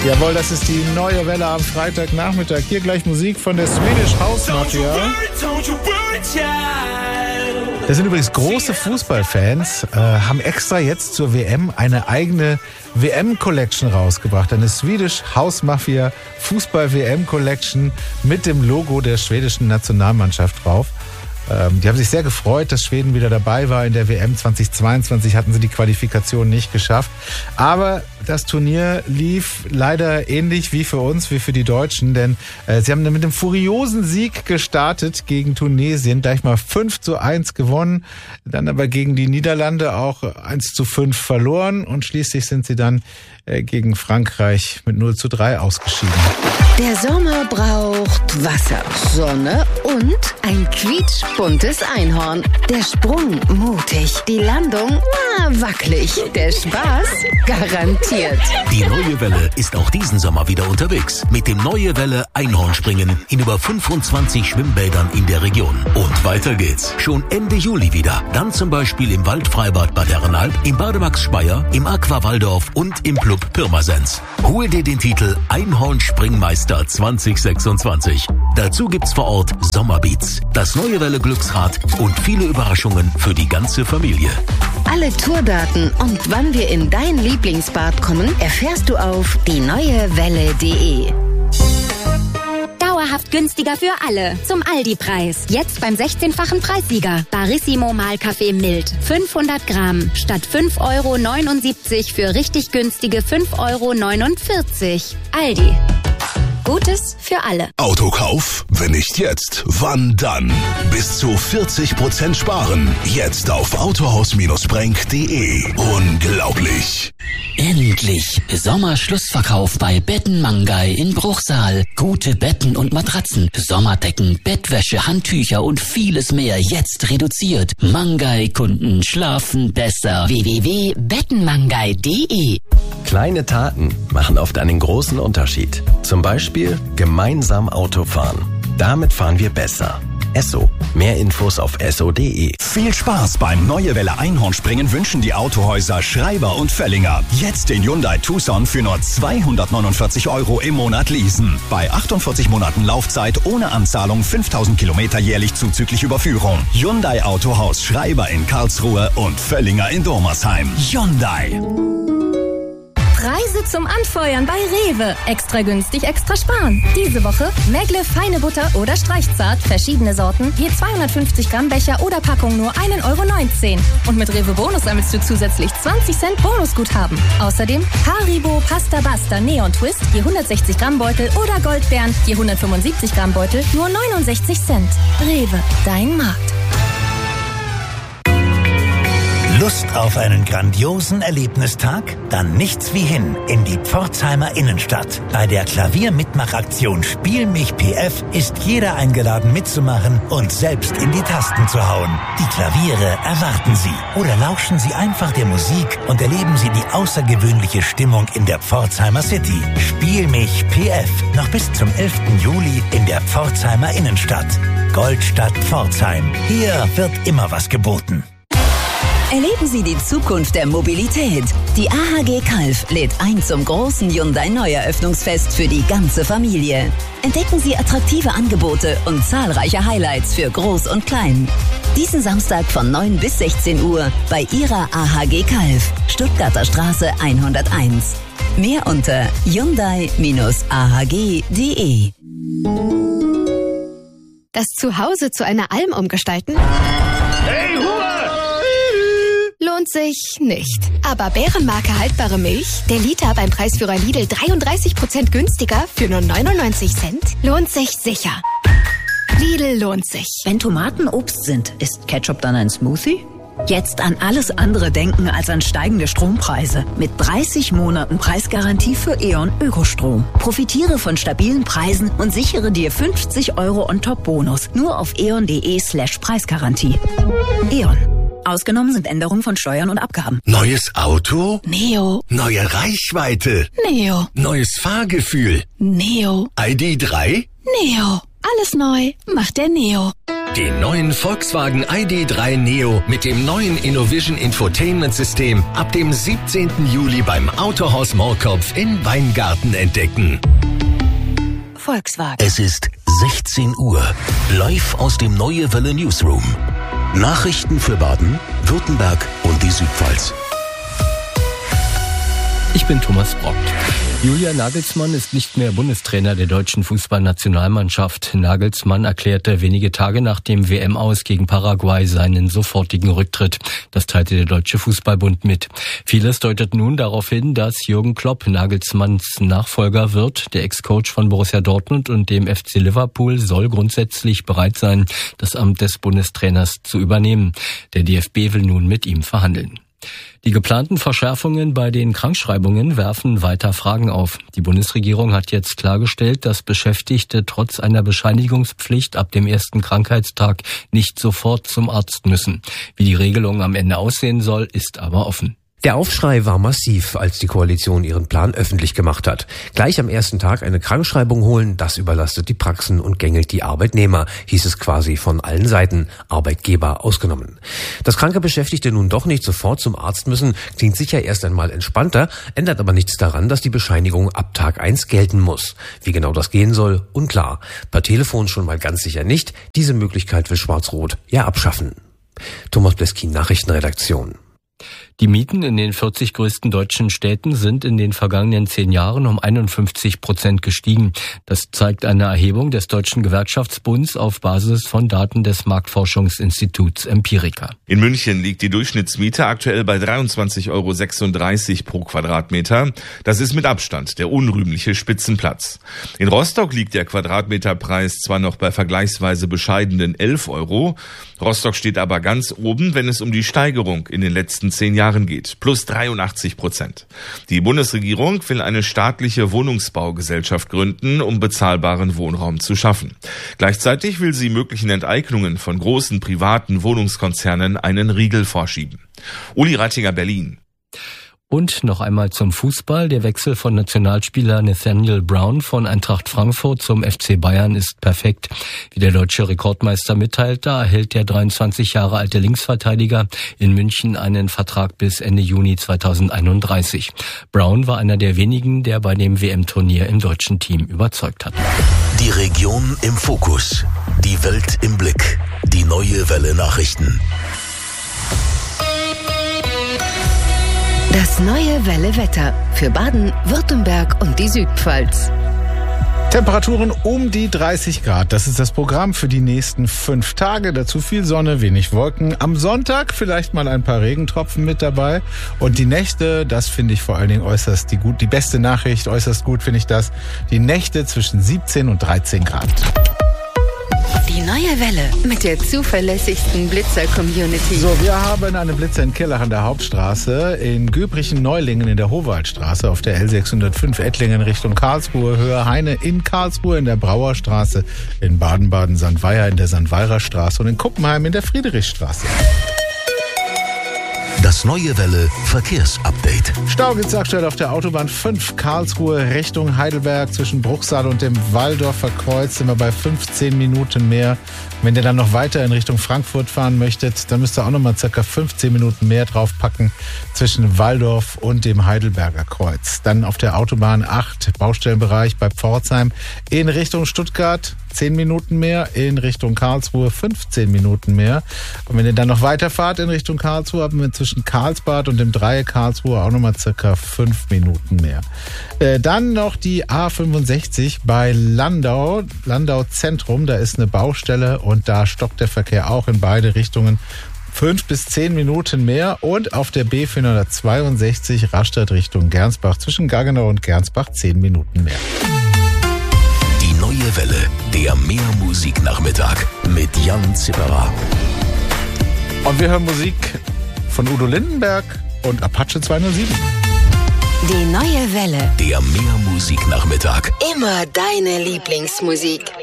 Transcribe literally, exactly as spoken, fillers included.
Jawohl, das ist die neue Welle am Freitagnachmittag. Hier gleich Musik von der Swedish House Mafia. Das sind übrigens große Fußballfans, äh, haben extra jetzt zur W M eine eigene W M-Collection rausgebracht. Eine Swedish House Mafia Fußball-W M-Collection mit dem Logo der schwedischen Nationalmannschaft drauf. Die haben sich sehr gefreut, dass Schweden wieder dabei war. In der W M zweitausendzweiundzwanzig hatten sie die Qualifikation nicht geschafft. Aber das Turnier lief leider ähnlich wie für uns, wie für die Deutschen. Denn äh, sie haben mit einem furiosen Sieg gestartet gegen Tunesien. Gleich mal fünf zu eins gewonnen. Dann aber gegen die Niederlande auch eins zu fünf verloren. Und schließlich sind sie dann äh, gegen Frankreich mit null zu drei ausgeschieden. Der Sommer braucht Wasser, Sonne und ein quietschbuntes Einhorn. Der Sprung mutig, die Landung na, wackelig, der Spaß garantiert. Die Neue Welle ist auch diesen Sommer wieder unterwegs. Mit dem Neue Welle Einhornspringen in über fünfundzwanzig Schwimmbädern in der Region. Und weiter geht's. Schon Ende Juli wieder. Dann zum Beispiel im Waldfreibad Bad Herrenalb, im Bademax Speyer, im Aqua Waldorf und im Club Pirmasens. Hol dir den Titel Einhornspringmeister zwanzig sechsundzwanzig. Dazu gibt's vor Ort Sommerbeats, das Neue Welle Glücksrad und viele Überraschungen für die ganze Familie. Alle Tourdaten und wann wir in dein Lieblingsbad kommen, erfährst du auf die neue welle punkt de. Dauerhaft günstiger für alle. Zum Aldi-Preis. Jetzt beim sechzehnfachen Preissieger. Barissimo Mahlkaffee Mild. fünfhundert Gramm. Statt fünf Euro neunundsiebzig für richtig günstige fünf Euro neunundvierzig. Aldi. Gutes für alle. Autokauf? Wenn nicht jetzt, wann dann? Bis zu vierzig Prozent sparen. Jetzt auf autohaus Bindestrich brenk punkt de. Unglaublich. Endlich! Sommerschlussverkauf bei Betten Mangai in Bruchsal. Gute Betten und Matratzen, Sommerdecken, Bettwäsche, Handtücher und vieles mehr jetzt reduziert. Mangai-Kunden schlafen besser. w w w punkt bettenmangai punkt de. Kleine Taten machen oft einen großen Unterschied. Zum Beispiel gemeinsam Auto fahren. Damit fahren wir besser. Esso. Mehr Infos auf esso punkt de. Viel Spaß beim Neue Welle Einhornspringen wünschen die Autohäuser Schreiber und Völlinger. Jetzt den Hyundai Tucson für nur zweihundertneunundvierzig Euro im Monat leasen. Bei achtundvierzig Monaten Laufzeit ohne Anzahlung, fünftausend Kilometer jährlich zuzüglich Überführung. Hyundai Autohaus Schreiber in Karlsruhe und Völlinger in Dormersheim. Hyundai. Preise zum Anfeuern bei Rewe. Extra günstig, extra sparen. Diese Woche Megle feine Butter oder Streichzart, verschiedene Sorten, je zweihundertfünfzig Gramm Becher oder Packung nur ein Euro neunzehn. Und mit Rewe Bonus sammelst du zusätzlich zwanzig Cent Bonusguthaben. Außerdem Haribo Pasta Basta Neon Twist, je hundertsechzig Gramm Beutel oder Goldbeeren, je hundertfünfundsiebzig Gramm Beutel, nur neunundsechzig Cent. Rewe, dein Markt. Lust auf einen grandiosen Erlebnistag? Dann nichts wie hin in die Pforzheimer Innenstadt. Bei der Klaviermitmachaktion Spiel mich P F ist jeder eingeladen mitzumachen und selbst in die Tasten zu hauen. Die Klaviere erwarten Sie. Oder lauschen Sie einfach der Musik und erleben Sie die außergewöhnliche Stimmung in der Pforzheimer City. Spiel mich P F. Noch bis zum elften Juli in der Pforzheimer Innenstadt. Goldstadt Pforzheim. Hier wird immer was geboten. Erleben Sie die Zukunft der Mobilität. Die A H G Calw lädt ein zum großen Hyundai Neueröffnungsfest für die ganze Familie. Entdecken Sie attraktive Angebote und zahlreiche Highlights für Groß und Klein. Diesen Samstag von neun bis sechzehn Uhr bei Ihrer A H G Calw, Stuttgarter Straße hunderteins. Mehr unter hyundai Bindestrich a h g punkt de. Das Zuhause zu einer Alm umgestalten? Hey, Ruhe! Lohnt sich nicht. Aber Bärenmarke haltbare Milch, der Liter beim Preisführer Lidl dreiunddreißig Prozent günstiger für nur neunundneunzig Cent, lohnt sich sicher. Lidl lohnt sich. Wenn Tomaten Obst sind, ist Ketchup dann ein Smoothie? Jetzt an alles andere denken als an steigende Strompreise. Mit dreißig Monaten Preisgarantie für E.ON Ökostrom. Profitiere von stabilen Preisen und sichere dir fünfzig Euro On-Top-Bonus. Nur auf eon.de slash Preisgarantie. E.ON. Ausgenommen sind Änderungen von Steuern und Abgaben. Neues Auto? Neo. Neue Reichweite? Neo. Neues Fahrgefühl? Neo. I D drei? Neo. Alles neu macht der Neo. Den neuen Volkswagen I D drei Neo mit dem neuen InnoVision Infotainment System ab dem siebzehnten Juli beim Autohaus Moorkopf in Weingarten entdecken. Volkswagen. Es ist sechzehn Uhr, live aus dem Neue Welle Newsroom. Nachrichten für Baden, Württemberg und die Südpfalz. Ich bin Thomas Brock. Julian Nagelsmann ist nicht mehr Bundestrainer der deutschen Fußballnationalmannschaft. Nagelsmann erklärte wenige Tage nach dem W M-Aus gegen Paraguay seinen sofortigen Rücktritt. Das teilte der Deutsche Fußballbund mit. Vieles deutet nun darauf hin, dass Jürgen Klopp Nagelsmanns Nachfolger wird. Der Ex-Coach von Borussia Dortmund und dem F C Liverpool soll grundsätzlich bereit sein, das Amt des Bundestrainers zu übernehmen. Der D F B will nun mit ihm verhandeln. Die geplanten Verschärfungen bei den Krankschreibungen werfen weiter Fragen auf. Die Bundesregierung hat jetzt klargestellt, dass Beschäftigte trotz einer Bescheinigungspflicht ab dem ersten Krankheitstag nicht sofort zum Arzt müssen. Wie die Regelung am Ende aussehen soll, ist aber offen. Der Aufschrei war massiv, als die Koalition ihren Plan öffentlich gemacht hat. Gleich am ersten Tag eine Krankschreibung holen, das überlastet die Praxen und gängelt die Arbeitnehmer, hieß es quasi von allen Seiten, Arbeitgeber ausgenommen. Dass kranke Beschäftigte nun doch nicht sofort zum Arzt müssen, klingt sicher erst einmal entspannter, ändert aber nichts daran, dass die Bescheinigung ab Tag eins gelten muss. Wie genau das gehen soll, unklar. Per Telefon schon mal ganz sicher nicht. Diese Möglichkeit will Schwarz-Rot ja abschaffen. Thomas Bleskin, Nachrichtenredaktion. Die Mieten in den vierzig größten deutschen Städten sind in den vergangenen zehn Jahren um einundfünfzig Prozent gestiegen. Das zeigt eine Erhebung des Deutschen Gewerkschaftsbunds auf Basis von Daten des Marktforschungsinstituts Empirica. In München liegt die Durchschnittsmiete aktuell bei dreiundzwanzig Euro sechsunddreißig pro Quadratmeter. Das ist mit Abstand der unrühmliche Spitzenplatz. In Rostock liegt der Quadratmeterpreis zwar noch bei vergleichsweise bescheidenen elf Euro. Rostock steht aber ganz oben, wenn es um die Steigerung in den letzten zehn Jahren geht, plus dreiundachtzig Prozent. Die Bundesregierung will eine staatliche Wohnungsbaugesellschaft gründen, um bezahlbaren Wohnraum zu schaffen. Gleichzeitig will sie möglichen Enteignungen von großen privaten Wohnungskonzernen einen Riegel vorschieben. Uli Rattinger, Berlin. Und noch einmal zum Fußball. Der Wechsel von Nationalspieler Nathaniel Brown von Eintracht Frankfurt zum F C Bayern ist perfekt. Wie der deutsche Rekordmeister mitteilte, erhält der dreiundzwanzig Jahre alte Linksverteidiger in München einen Vertrag bis Ende Juni zweitausendeinunddreißig. Brown war einer der wenigen, der bei dem W M-Turnier im deutschen Team überzeugt hat. Die Region im Fokus. Die Welt im Blick. Die Neue Welle Nachrichten. Das Neue Welle Wetter für Baden, Württemberg und die Südpfalz. Temperaturen um die dreißig Grad. Das ist das Programm für die nächsten fünf Tage. Dazu viel Sonne, wenig Wolken. Am Sonntag vielleicht mal ein paar Regentropfen mit dabei. Und die Nächte, das finde ich vor allen Dingen äußerst die gut, die beste Nachricht, äußerst gut finde ich das. Die Nächte zwischen siebzehn und dreizehn Grad. Die Neue Welle mit der zuverlässigsten Blitzer-Community. So, wir haben einen Blitzer in Kirlach an der Hauptstraße, in Göbrichen-Neulingen in der Howaldstraße, auf der L sechshundertfünf Ettlingen Richtung Karlsruhe, Höhe Heine in Karlsruhe in der Brauerstraße, in Baden-Baden-Sandweier in der Sandweirer Straße und in Kuppenheim in der Friedrichstraße. Das Neue Welle Verkehrsupdate. Stau gibt's aktuell auf der Autobahn fünf Karlsruhe Richtung Heidelberg zwischen Bruchsal und dem Walldorfer Kreuz sind wir bei fünfzehn Minuten mehr. Wenn ihr dann noch weiter in Richtung Frankfurt fahren möchtet, dann müsst ihr auch noch mal circa fünfzehn Minuten mehr draufpacken zwischen Walldorf und dem Heidelberger Kreuz. Dann auf der Autobahn acht Baustellenbereich bei Pforzheim in Richtung Stuttgart zehn Minuten mehr, in Richtung Karlsruhe fünfzehn Minuten mehr. Und wenn ihr dann noch weiterfahrt in Richtung Karlsruhe, haben wir zwischen Karlsbad und dem Dreieck Karlsruhe auch nochmal circa fünf Minuten mehr. Äh, dann noch die A fünfundsechzig bei Landau, Landau Zentrum, da ist eine Baustelle und da stockt der Verkehr auch in beide Richtungen. Fünf bis zehn Minuten mehr und auf der B vierhundertzweiundsechzig Rastatt Richtung Gernsbach zwischen Gaggenau und Gernsbach zehn Minuten mehr. Die Neue Welle, der Meermusiknachmittag mit Jan Zipperer. Und wir hören Musik von Udo Lindenberg und Apache zweihundertsieben. Die Neue Welle. Der Meermusiknachmittag. Immer deine Lieblingsmusik.